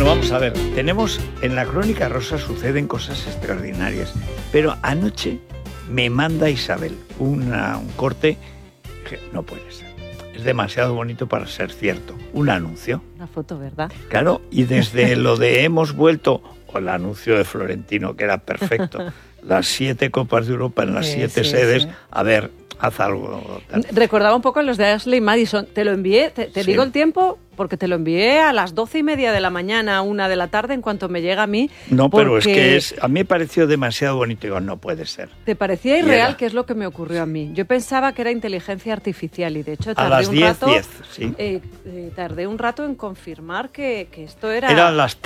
vamos a ver, tenemos en la Crónica Rosa suceden cosas extraordinarias, pero anoche me manda Isabel un corte que no puede ser. Es demasiado bonito para ser cierto. Un anuncio. Una foto, ¿verdad? Claro, y desde lo de hemos vuelto, o el anuncio de Florentino, que era perfecto, las 7 Copas de Europa en las 7 sedes, sí. A ver, haz algo. Recordaba un poco a los de Ashley Madison. Te lo envié, te digo el tiempo, porque te lo envié a las 12:30 de la mañana, 1 de la tarde, en cuanto me llega a mí. No, pero es que a mí me pareció demasiado bonito. Digo, no puede ser. ¿Te parecía irreal? ¿Qué es lo que me ocurrió a mí? Yo pensaba que era inteligencia artificial y de hecho tardé tardé un rato en confirmar que esto era... Eran las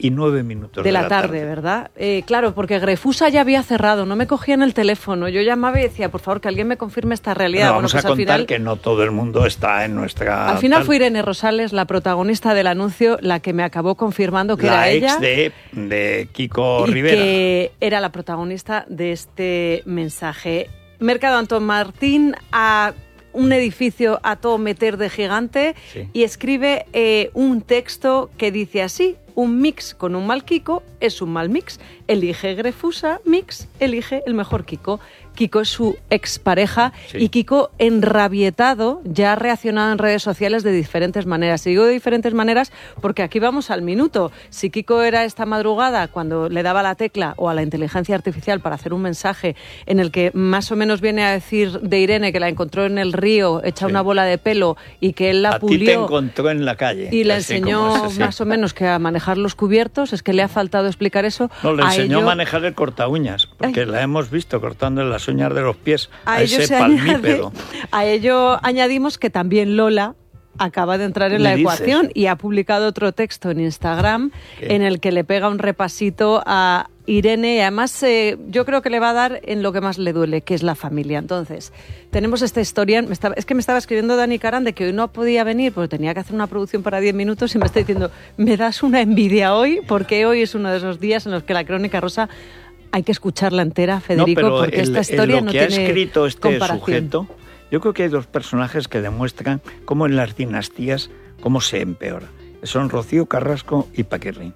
3:09 de la tarde, ¿verdad? Claro, porque Grefusa ya había cerrado, no me cogían el teléfono. Yo llamaba y decía, por favor, que alguien me confirme esta realidad. Bueno, vamos a contar al final, que no todo el mundo está en nuestra... Al final fue Irene Rosales, la protagonista del anuncio, la que me acabó confirmando que era ella. La ex de Kiko Rivera. Que era la protagonista de este mensaje. Mercado Antón Martín a un edificio a todo meter de gigante, sí. Y escribe un texto que dice así: un mix con un mal Kiko es un mal mix. Elige Grefusa, mix, elige el mejor Kiko. Kiko es su expareja, sí. Y Kiko, enrabietado, ya ha reaccionado en redes sociales de diferentes maneras. Y digo de diferentes maneras porque aquí vamos al minuto. Si Kiko era esta madrugada cuando le daba la tecla o a la inteligencia artificial para hacer un mensaje en el que más o menos viene a decir de Irene que la encontró en el río hecha una bola de pelo y que él la pulió. A ti te encontró en la calle. Y le enseñó más o menos que a manejar los cubiertos. Es que le ha faltado explicar eso. No, le enseñó a manejar el corta uñas, porque la hemos visto cortando en las uñas de los pies a ese palmípedo. A ello añadimos que también Lola acaba de entrar en la ecuación y ha publicado otro texto en Instagram en el que le pega un repasito a Irene y además yo creo que le va a dar en lo que más le duele, que es la familia. Entonces, tenemos esta historia, es que me estaba escribiendo Dani Caran de que hoy no podía venir porque tenía que hacer una producción para 10 minutos y me está diciendo, me das una envidia hoy, porque hoy es uno de esos días en los que la Crónica Rosa hay que escucharla entera, Federico, no, porque esta historia no tiene comparación. Lo que ha escrito este sujeto, yo creo que hay dos personajes que demuestran cómo en las dinastías, cómo se empeora. Son Rocío Carrasco y Paquirrín.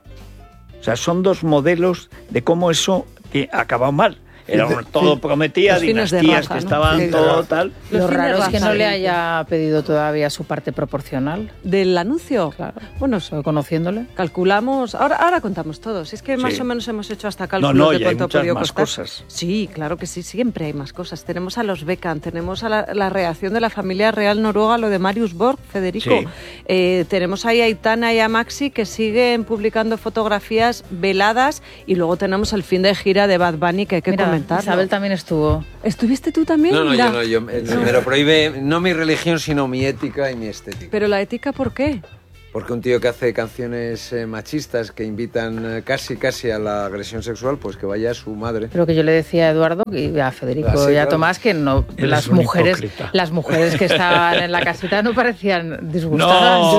O sea, son dos modelos de cómo eso acabó mal. Todo prometía, dinastías que estaban todo tal. Lo raro es que no le haya pedido todavía su parte proporcional. ¿Del anuncio? Claro. Bueno, conociéndole. Calculamos, ahora contamos todos. Es que más o menos hemos hecho hasta cálculos de cuánto ha podido costar. Cosas. Sí, claro que sí, siempre hay más cosas. Tenemos a los Beckham, tenemos a la reacción de la familia real noruega, lo de Marius Borg, Federico. Sí. Tenemos ahí a Aitana y a Maxi que siguen publicando fotografías veladas y luego tenemos el fin de gira de Bad Bunny que hay que comentar. Isabel también estuvo. ¿Estuviste tú también? No, yo me lo prohíbe no mi religión, sino mi ética y mi estética. ¿Pero la ética por qué? Porque un tío que hace canciones machistas que invitan casi a la agresión sexual, pues que vaya a su madre. Pero que yo le decía a Eduardo y a Federico y a Tomás que no, las mujeres que estaban en la casita no parecían disgustadas.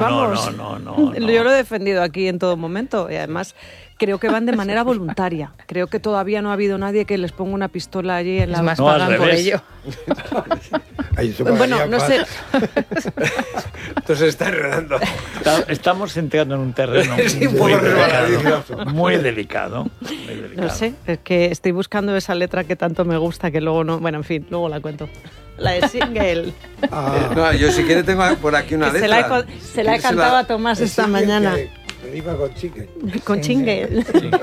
No. Yo lo he defendido aquí en todo momento y además creo que van de manera voluntaria. Creo que todavía no ha habido nadie que les ponga una pistola allí en la... Más pagan por ello. Bueno, no sé. Entonces está enredando. Estamos entrando en un terreno muy delicado. No sé, es que estoy buscando esa letra que tanto me gusta, que luego no... Bueno, en fin, luego la cuento. La de Single. No, yo si quiere tengo por aquí una letra. Se la he cantado a Tomás esta mañana. Rima con chicken. Con chingue.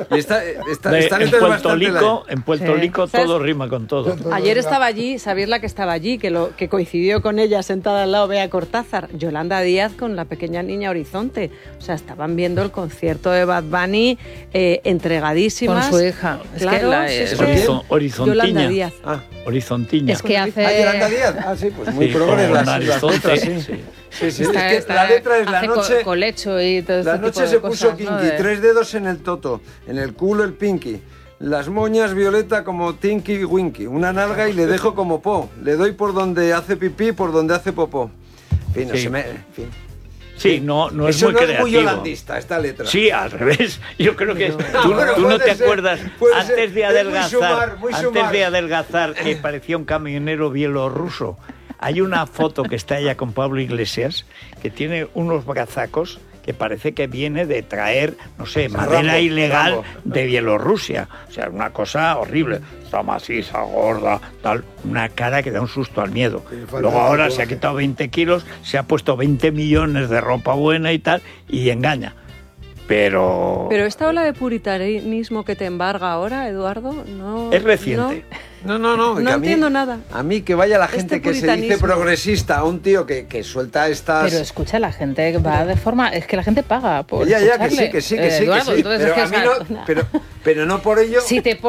En Puerto Rico todo rima con todo. Ayer estaba allí, ¿sabéis la que estaba allí? Que coincidió con ella sentada al lado Bea Cortázar, Yolanda Díaz con la pequeña niña Horizonte. O sea, estaban viendo el concierto de Bad Bunny entregadísimas. Con su hija. Claro, Horizontiña. Yolanda Díaz. Horizontiña. Es que hace... Yolanda Díaz. Sí, pues muy progres las letras, sí. Sí, es que la letra es la noche... Colecho y todo la noche se puso kinky, 3 dedos en el toto, en el culo el pinky, las moñas violeta como Tinky Winky, una nalga y le dejo como po, le doy por donde hace pipí, por donde hace popó. En fin, Sí, no es muy creativo. Eso no es muy holandista, esta letra. Sí, al revés. Yo creo que tú no te acuerdas, antes de adelgazar, que parecía un camionero bielorruso. Hay una foto que está ella con Pablo Iglesias, que tiene unos brazacos que parece que viene de traer, no sé, madera ilegal de Bielorrusia. O sea, una cosa horrible. Está maciza, gorda, tal, una cara que da un susto al miedo. Luego ahora se ha quitado 20 kilos, se ha puesto 20 millones de ropa buena y tal, y engaña. Pero esta ola de puritanismo que te embarga ahora, Eduardo, no... Es reciente. No. No entiendo nada. A mí que vaya la gente que se dice progresista, a un tío que suelta estas... Pero escucha, la gente va de forma... Es que la gente paga por escucharle. Que sí. Eduardo, pero a mí pero no por ello... Si te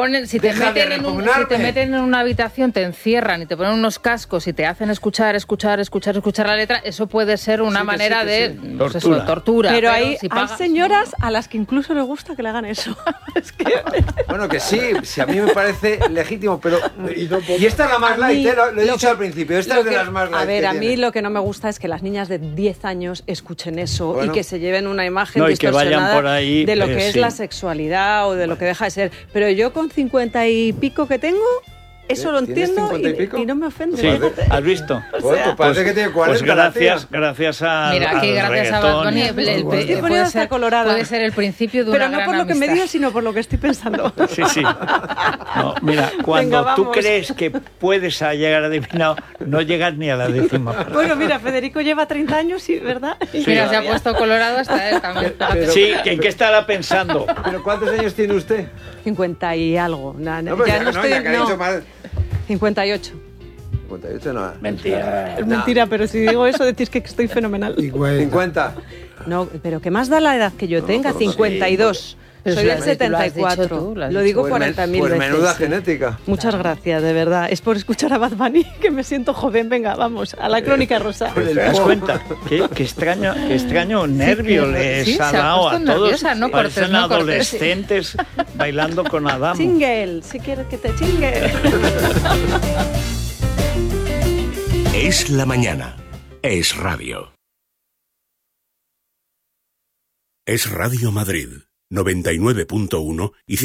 meten en una habitación, te encierran y te ponen unos cascos y te hacen escuchar la letra, eso puede ser una manera de tortura. Pero hay señoras a las que incluso les gusta que le hagan eso. Es que... Bueno, que sí, si a mí me parece legítimo, pero... Y esta es la más light, lo he dicho al principio, esta es de las más light. A ver, a mí lo que no me gusta es que las niñas de 10 años escuchen eso y que se lleven una imagen distorsionada por ahí, de lo que es la sexualidad o de lo que deja de ser. Pero yo con 50 y pico que tengo... Eso lo entiendo y no me ofende. Sí, ¿has visto? Pues parece que tiene 40. Pues gracias a... Mira, que gracias a Bad Bunny puede ser el principio de una gran amistad. Pero no por lo que me digas, sino por lo que estoy pensando. Sí. No, mira, cuando tú crees que puedes llegar a adivinar, no llegas ni a la décima parte. Bueno, mira, Federico lleva 30 años, ¿verdad? Sí, mira, se ha puesto colorado hasta él también. Sí, ¿en qué estará pensando? ¿Pero cuántos años tiene usted? 50 y algo. Ya que ha dicho mal. 58. 58 no. Mentira. Es mentira, pero si digo eso decís que estoy fenomenal. 50. No, pero ¿qué más da la edad que yo tenga? 52. Soy del 74. Lo digo 40.000 veces. Pues menuda genética. Muchas gracias, de verdad. Es por escuchar a Bad Bunny que me siento joven. Venga, vamos, a la crónica rosa. ¿Te das cuenta? Qué extraño nervio les ha dado a todos. Parecen adolescentes bailando con Adamo. Chingue, si quieres que te chingue. Es la mañana. Es radio. Es Radio Madrid. 99.1 y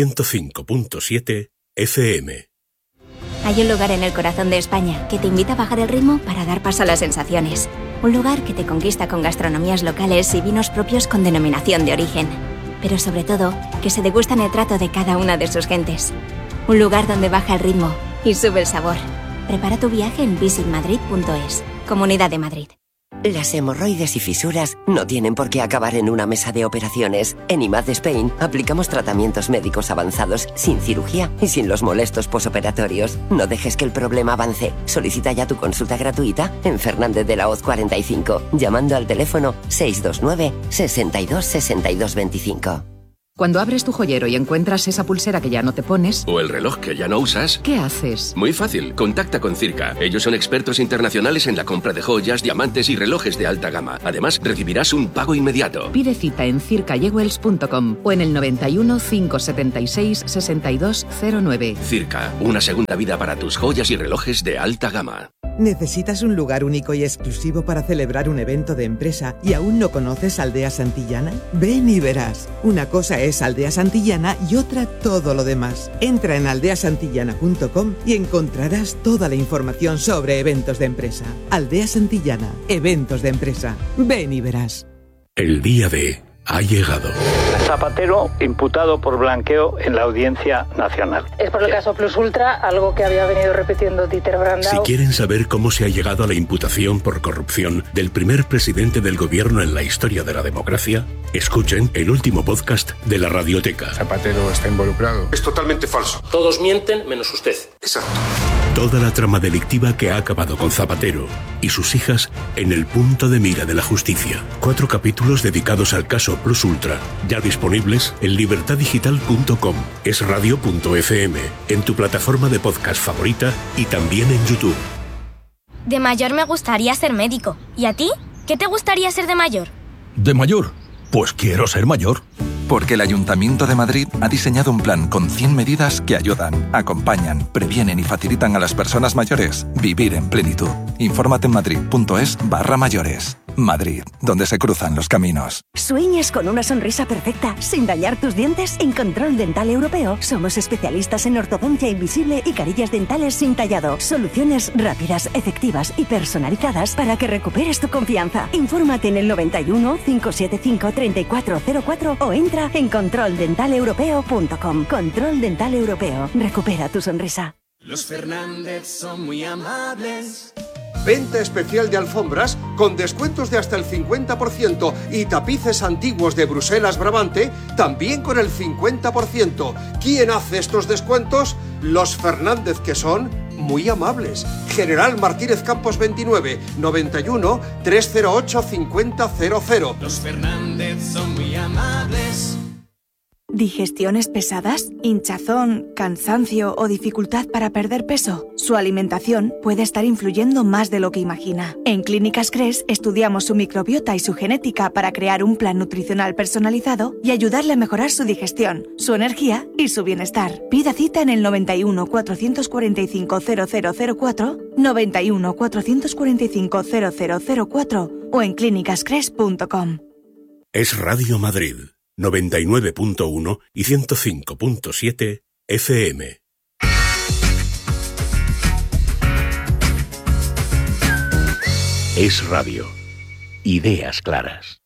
105.7 FM. Hay un lugar en el corazón de España que te invita a bajar el ritmo para dar paso a las sensaciones. Un lugar que te conquista con gastronomías locales y vinos propios con denominación de origen. Pero sobre todo, que se degusta en el trato de cada una de sus gentes. Un lugar donde baja el ritmo y sube el sabor. Prepara tu viaje en visitmadrid.es. Comunidad de Madrid. Las hemorroides y fisuras no tienen por qué acabar en una mesa de operaciones. En IMAD Spain aplicamos tratamientos médicos avanzados sin cirugía y sin los molestos posoperatorios. No dejes que el problema avance. Solicita ya tu consulta gratuita en Fernández de la Hoz 45, llamando al teléfono 629 62 62 25. Cuando abres tu joyero y encuentras esa pulsera que ya no te pones... O el reloj que ya no usas... ¿Qué haces? Muy fácil, contacta con Circa. Ellos son expertos internacionales en la compra de joyas, diamantes y relojes de alta gama. Además, recibirás un pago inmediato. Pide cita en circayewells.com o en el 91 576 6209. Circa, una segunda vida para tus joyas y relojes de alta gama. ¿Necesitas un lugar único y exclusivo para celebrar un evento de empresa y aún no conoces Aldea Santillana? Ven y verás. Una cosa es Aldea Santillana y otra todo lo demás. Entra en aldeasantillana.com y encontrarás toda la información sobre eventos de empresa. Aldea Santillana, eventos de empresa. Ven y verás. El día D ha llegado. Zapatero imputado por blanqueo en la Audiencia Nacional. Es por el caso Plus Ultra, algo que había venido repitiendo Dieter Brandau. Si quieren saber cómo se ha llegado a la imputación por corrupción del primer presidente del gobierno en la historia de la democracia, escuchen el último podcast de la Radioteca. Zapatero está involucrado. Es totalmente falso. Todos mienten menos usted. Exacto. Toda la trama delictiva que ha acabado con Zapatero y sus hijas en el punto de mira de la justicia. 4 capítulos dedicados al caso Plus Ultra, ya disponibles en libertadigital.com, esradio.fm, en tu plataforma de podcast favorita y también en YouTube. De mayor me gustaría ser médico. ¿Y a ti? ¿Qué te gustaría ser de mayor? ¿De mayor? Pues quiero ser mayor. Porque el Ayuntamiento de Madrid ha diseñado un plan con 100 medidas que ayudan, acompañan, previenen y facilitan a las personas mayores vivir en plenitud. Infórmate en madrid.es/mayores. Madrid, donde se cruzan los caminos. ¿Sueñas con una sonrisa perfecta sin dañar tus dientes? En Control Dental Europeo somos especialistas en ortodoncia invisible y carillas dentales sin tallado. Soluciones rápidas, efectivas y personalizadas para que recuperes tu confianza. Infórmate en el 91 575 3404 o entra en controldentaleuropeo.com. Control Dental Europeo. Recupera tu sonrisa. Los Fernández son muy amables. Venta especial de alfombras con descuentos de hasta el 50% y tapices antiguos de Bruselas Brabante también con el 50%. ¿Quién hace estos descuentos? Los Fernández, que son muy amables. General Martínez Campos 29, 91 308 5000. Los Fernández son muy amables. ¿Digestiones pesadas, hinchazón, cansancio o dificultad para perder peso? Su alimentación puede estar influyendo más de lo que imagina. En Clínicas Cres estudiamos su microbiota y su genética para crear un plan nutricional personalizado y ayudarle a mejorar su digestión, su energía y su bienestar. Pida cita en el 91 445 0004, 91 445 0004 o en clínicascres.com. Es Radio Madrid. 99.1 y 105.7 FM. Es radio. Ideas claras.